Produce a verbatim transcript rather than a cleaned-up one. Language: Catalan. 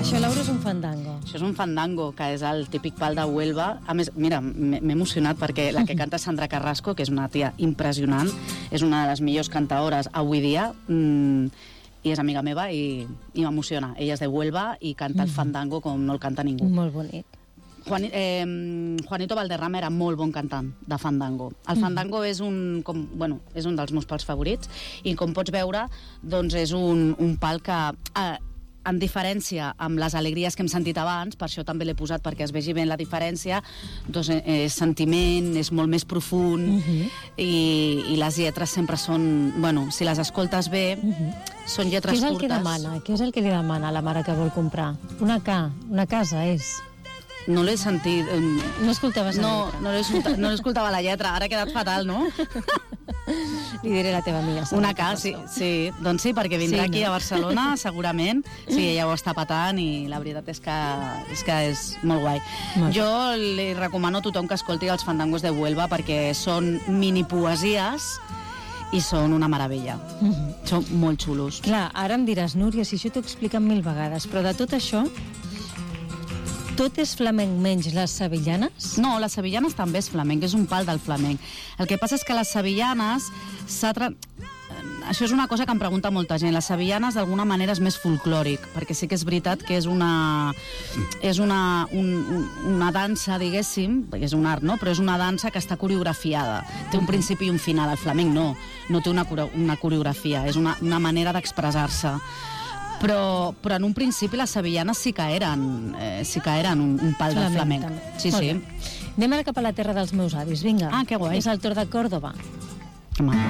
Això, Laura, és un fandango. Això és un fandango, que és el típic pal de Huelva. A més, mira, m'he emocionat perquè la que canta Sandra Carrasco, que és una tia impressionant, és una de les millors cantaores avui dia, mmm, i és amiga meva i, i m'emociona. Ella és de Huelva i canta el fandango com no el canta ningú. Molt bonic. Juan, eh, Juanito Valderrama era molt bon cantant de fandango. El fandango és un, com, bueno, és un dels meus pals favorits i, com pots veure, doncs és un, un pal que, eh, en diferència amb les alegries que hem sentit abans, per això també l'he posat perquè es vegi ben la diferència, doncs és sentiment, és molt més profund, uh-huh. i, i les lletres sempre són, bueno, si les escoltes bé, uh-huh. són lletres curtes. Què és el curtes. que demana? Què és el que li demana a la mare que vol comprar? Una ca, una casa, és... No l'he sentit... No escoltaves la no, lletra? No, escolta, no l'escoltava la lletra, ara ha quedat fatal, no? Li diré a la teva amiga. Una K, sí, sí. Doncs sí, perquè vindrà sí, no? aquí a Barcelona, segurament. Sí, ella ho està patant i la veritat és que és, que és molt guai. Molt jo li recomano a tothom que escolti els fandangos de Huelva perquè són mini poesies i són una meravella. Mm-hmm. Són molt xulos. Clar, ara em diràs, Núria, si això t'ho he explicat mil vegades, però de tot això... Tot és flamenc menys les sevillanes? No, les sevillanes també és flamenc, és un pal del flamenc. El que passa és que les sevillanes... Tra... Això és una cosa que em pregunta molta gent. Les sevillanes d'alguna manera és més folclòric, perquè sí que és veritat que és una... és una, un, una dansa, diguéssim, perquè és un art, no? Però és una dansa que està coreografiada. Té un principi i un final. El flamenc no, no té una, una coreografia, és una, una manera d'expressar-se. Però, però en un principi les sevillanes sí que eren, eh, sí que eren un, un pal del flamenc. Sí, sí. Anem ara cap a la terra dels meus avis, vinga. Ah, que guai. És el Tor de Còrdova. Que maco.